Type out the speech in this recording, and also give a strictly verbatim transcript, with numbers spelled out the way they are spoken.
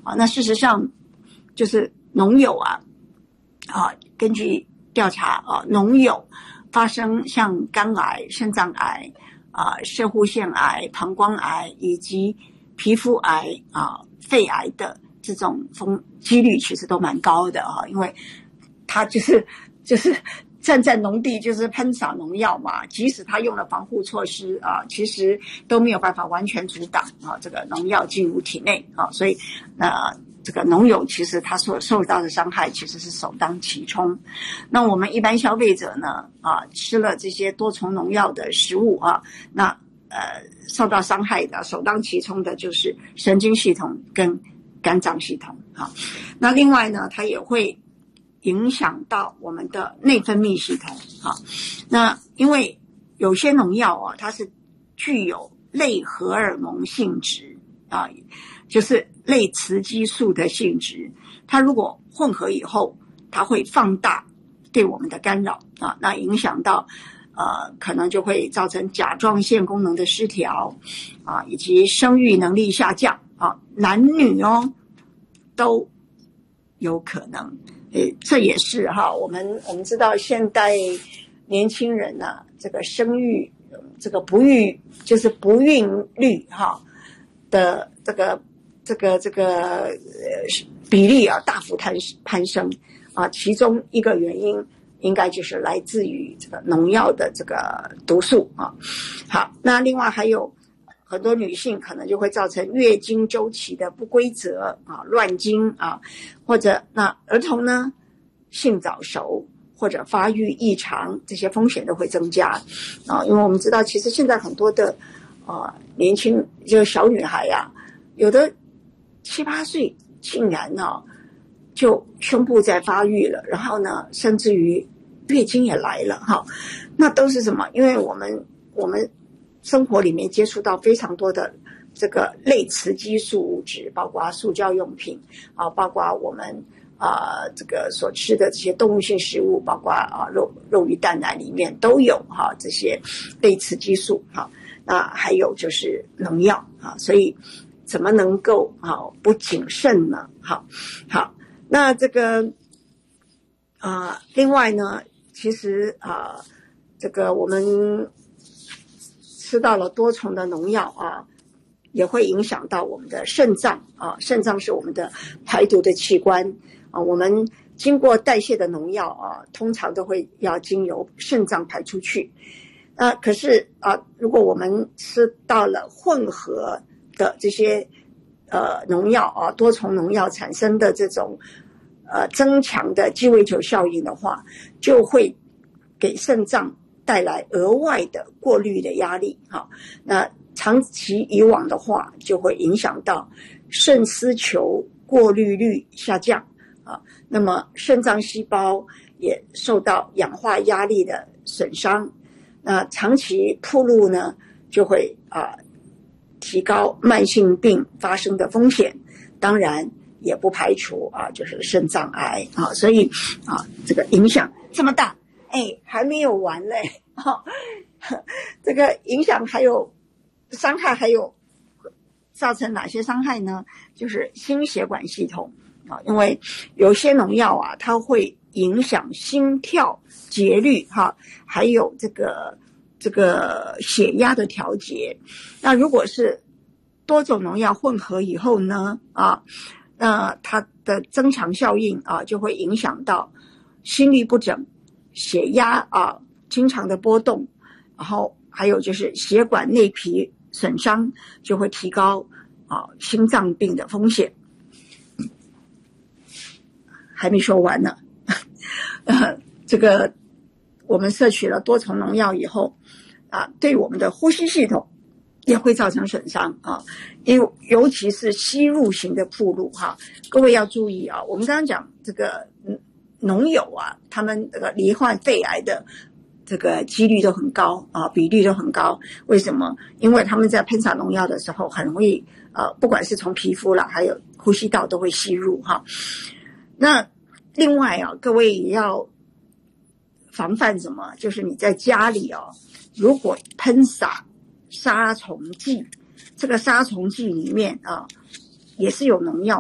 啊，那事实上就是农友啊，啊，根据调查啊，农友发生像肝癌、肾脏癌啊、射护腺癌、膀胱癌以及皮肤癌啊、肺癌的这种风几率其实都蛮高的啊，因为他就是就是站在农地就是喷洒农药嘛，即使他用了防护措施啊，其实都没有办法完全阻挡啊这个农药进入体内啊，所以呃这个农友其实他所受到的伤害其实是首当其冲。那我们一般消费者呢啊吃了这些多重农药的食物啊，那呃受到伤害的首当其冲的就是神经系统跟肝脏系统啊。那另外呢，它也会影响到我们的内分泌系统啊。那因为有些农药啊，它是具有类荷尔蒙性质啊，就是类雌激素的性质。它如果混合以后，它会放大对我们的干扰啊，那影响到呃，可能就会造成甲状腺功能的失调啊，以及生育能力下降啊，男女哦都有可能。诶，这也是哈，我们我们知道现代年轻人呢、啊，这个生育这个不育就是不孕率哈的这个这个这个呃比例啊大幅攀攀升啊，其中一个原因应该就是来自于这个农药的这个毒素啊。好，那另外还有很多女性可能就会造成月经周期的不规则啊、乱经啊，或者那儿童呢性早熟或者发育异常，这些风险都会增加啊。因为我们知道，其实现在很多的啊年轻就小女孩呀、啊，有的七八岁竟然呢、啊、就胸部在发育了，然后呢甚至于月经也来了哈。那都是什么？因为我们我们生活里面接触到非常多的这个类雌激素物质，包括塑胶用品啊，包括我们啊这个所吃的这些动物性食物，包括啊肉肉鱼蛋奶里面都有哈、啊、这些类雌激素哈、啊。那还有就是农药啊，所以怎么能够啊不谨慎呢？好，好，那这个啊另外呢，其实啊这个我们吃到了多重的农药啊，也会影响到我们的肾脏啊。肾脏是我们的排毒的器官啊，我们经过代谢的农药啊，通常都会要经由肾脏排出去。那可是啊，如果我们吃到了混合的这些呃农药啊，多重农药产生的这种呃增强的鸡尾酒效应的话，就会给肾脏带来额外的过滤的压力哈。那长期以往的话，就会影响到肾丝球过滤率下降啊，那么肾脏细胞也受到氧化压力的损伤。那长期暴露呢，就会啊提高慢性病发生的风险，当然也不排除啊就是肾脏癌啊，所以啊这个影响这么大，哎还没有完嘞啊，这个影响还有伤害，还有造成哪些伤害呢？就是心血管系统啊，因为有些农药啊，它会影响心跳节律哈，还有这个这个血压的调节。那如果是多种农药混合以后呢啊，那它的增强效应啊，就会影响到心律不整、血压啊经常的波动，然后还有就是血管内皮损伤，就会提高啊心脏病的风险。还没说完呢，呃，这个我们摄取了多重农药以后啊，对我们的呼吸系统也会造成损伤啊，因为尤其是吸入型的暴露哈，各位要注意啊，我们刚刚讲这个农友啊，他们这个罹患肺癌的这个几率都很高啊，比例都很高。为什么？因为他们在喷洒农药的时候，很容易呃，不管是从皮肤啦，还有呼吸道都会吸入哈。那另外啊，各位也要防范什么？就是你在家里哦，如果喷洒杀虫剂，这个杀虫剂里面啊，也是有农药。